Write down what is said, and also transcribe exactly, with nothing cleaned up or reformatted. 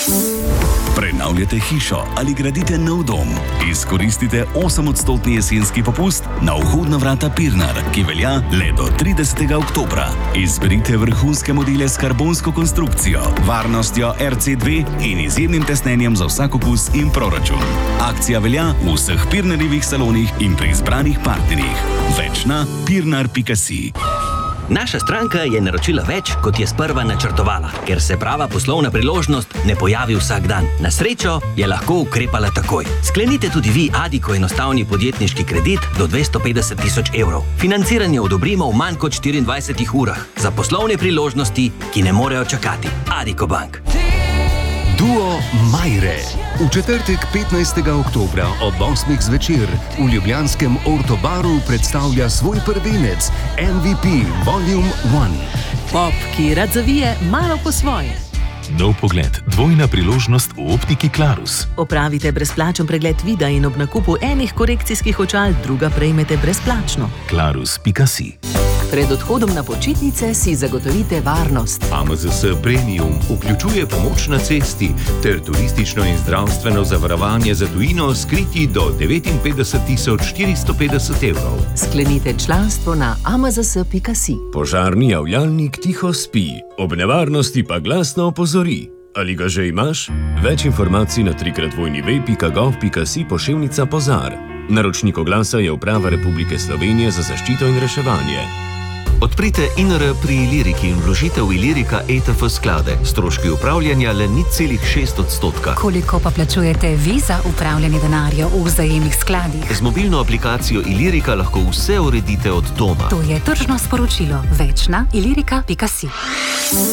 Prenavljate hišo ali gradite nov dom? Izkoristite osemodstotni jesenski popust na vhodna vrata Pirnar, ki velja le do tridesetega oktobra. Izberite vrhunske modele s karbonsko konstrukcijo, varnostjo R C dve in izjemnim tesnenjem za vsak okus in proračun. Akcija velja v vseh Pirnarjevih salonih in pri izbranih partnerjih. Več na pirnar pika si. Naša stranka je naročila več, kot je sprva načrtovala, ker se prava poslovna priložnost ne pojavi vsak dan. Na srečo je lahko ukrepala takoj. Sklenite tudi vi Addiko enostavni podjetniški kredit do dvesto petdeset tisoč evrov. Financiranje odobrimo v manj kot štiriindvajsetih urah za poslovne priložnosti, ki ne morejo čakati. Addiko Bank. Duo Majre. V četrtek petnajstega oktobra ob osmih zvečer v ljubljanskem Ortobaru predstavlja svoj prvenec M V P Volume ena. Pop, ki rad zavije malo po svoje. Nov pogled, dvojna priložnost v optiki Clarus. Opravite brezplačen pregled vida in ob nakupu enih korekcijskih očal druga prejmete brezplačno. Clarus pika si. Pred odhodom na počitnice si zagotovite varnost. A M Z S Premium vključuje pomoč na cesti ter turistično in zdravstveno zavarovanje za tujino skriti do devetinpetdeset tisoč štiristo petdeset evrov. Sklenite članstvo na a m z s pika si. Požarni javljalnik tiho spi, ob nevarnosti pa glasno opozori. Ali ga že imaš? Več informacij na trikrat vojni ve pika gov pika si poševnica Pozar. Naročnik oglasa je Uprava Republike Slovenije za zaščito in reševanje. Odprite I N R pri Iliriki in vložite v Ilirika E T F sklade. Stroški upravljanja le nič celih šest odstotka. Koliko pa plačujete vi za upravljanje denarja v vzajemnih skladih? Z mobilno aplikacijo Ilirika lahko vse uredite od doma. To je tržno sporočilo. Več na ilirika pika si.